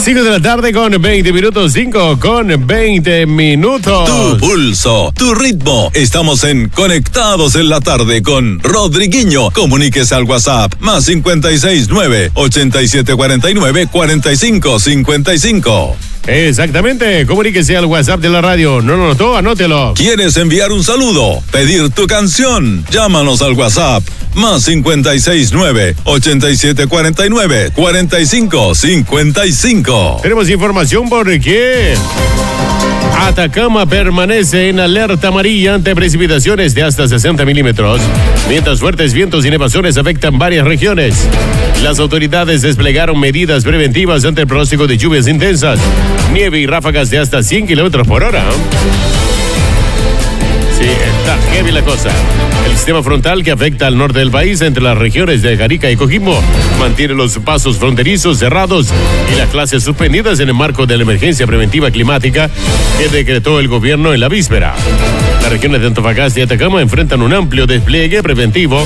5 de la tarde con 20 minutos, 5 con 20 minutos. Tu pulso, tu ritmo. Estamos en Conectados en la Tarde con Rodriguinho. Comuníquese al WhatsApp más 569-8749-4555. Exactamente, comuníquese al WhatsApp de la radio. ¿No lo notó? Anótelo. ¿Quieres enviar un saludo? ¿Pedir tu canción? Llámanos al WhatsApp más 569-8749-4555. Tenemos información porque Atacama permanece en alerta amarilla ante precipitaciones de hasta 60 milímetros, mientras fuertes vientos y nevazones afectan varias regiones. Las autoridades desplegaron medidas preventivas ante el pronóstico de lluvias intensas, nieve y ráfagas de hasta 100 kilómetros por hora. Sí, está heavy la cosa. El sistema frontal que afecta al norte del país, entre las regiones de Arica y Coquimbo, mantiene los pasos fronterizos cerrados y las clases suspendidas en el marco de la emergencia preventiva climática que decretó el gobierno en la víspera. Las regiones de Antofagasta y Atacama enfrentan un amplio despliegue preventivo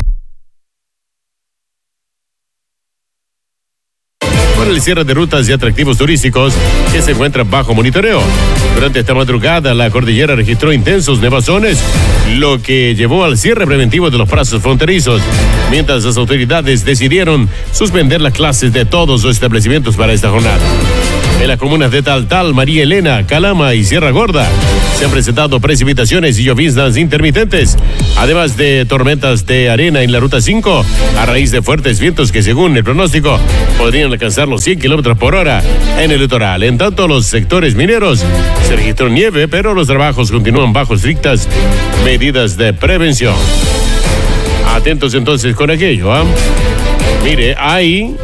por el cierre de rutas y atractivos turísticos que se encuentran bajo monitoreo. Durante esta madrugada, la cordillera registró intensos nevazones, lo que llevó al cierre preventivo de los pasos fronterizos, mientras las autoridades decidieron suspender las clases de todos los establecimientos para esta jornada. En las comunas de Taltal, María Elena, Calama y Sierra Gorda se han presentado precipitaciones y lloviznas intermitentes, además de tormentas de arena en la Ruta 5, a raíz de fuertes vientos que, según el pronóstico, podrían alcanzar los 100 kilómetros por hora en el litoral. En tanto, los sectores mineros se registró nieve, pero los trabajos continúan bajo estrictas medidas de prevención. Atentos entonces con aquello, ¿eh? Mire, hay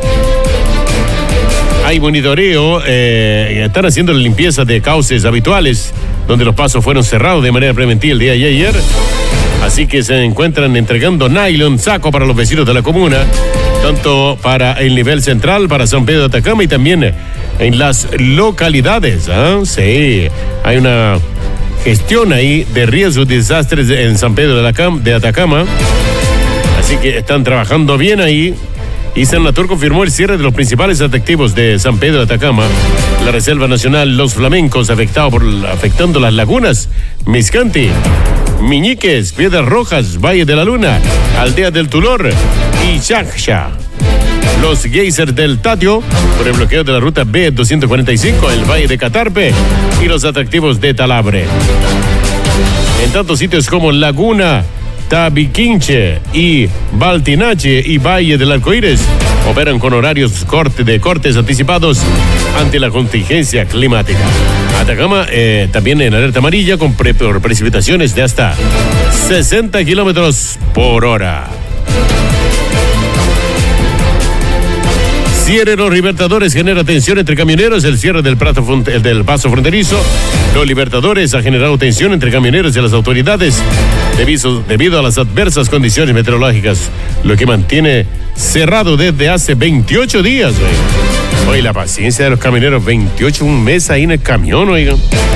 monitoreo, están haciendo la limpieza de cauces habituales donde los pasos fueron cerrados de manera preventiva el día de ayer, así que se encuentran entregando nylon, saco para los vecinos de la comuna, tanto para el nivel central, para San Pedro de Atacama y también en las localidades. Sí, hay una gestión ahí de riesgos y desastres en San Pedro de Atacama, así que están trabajando bien ahí. Y Senatur confirmó el cierre de los principales atractivos de San Pedro de Atacama, la Reserva Nacional Los Flamencos, afectando las lagunas Miscanti, Miñiques, Piedras Rojas, Valle de la Luna, Aldea del Tulor y Chaxcha. Los geysers del Tatio, por el bloqueo de la ruta B245, el Valle de Catarpe y los atractivos de Talabre. En tantos sitios como Laguna, Tabiquinche y Baltinache y Valle del Arcoíris operan con horarios de cortes anticipados ante la contingencia climática. Atacama también en alerta amarilla con precipitaciones de hasta 60 kilómetros por hora. Cierre los Libertadores genera tensión entre camioneros. El cierre del paso fronterizo, los Libertadores, ha generado tensión entre camioneros y las autoridades debido a las adversas condiciones meteorológicas, lo que mantiene cerrado desde hace 28 días. Oye, la paciencia de los camioneros, 28, un mes ahí en el camión, oigan.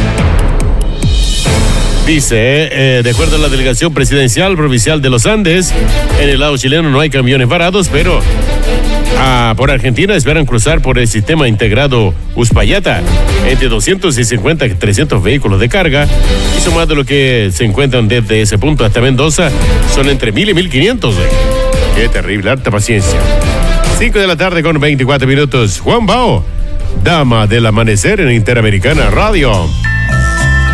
Dice, de acuerdo a la delegación presidencial provincial de los Andes, en el lado chileno no hay camiones varados, pero por Argentina esperan cruzar por el sistema integrado Uspallata entre 250 y 300 vehículos de carga, y sumado lo que se encuentran desde ese punto hasta Mendoza, son entre 1,000 y 1,500. Qué terrible, harta paciencia. 5 de la tarde con 24 minutos. Juan Bao, dama del amanecer en Interamericana Radio.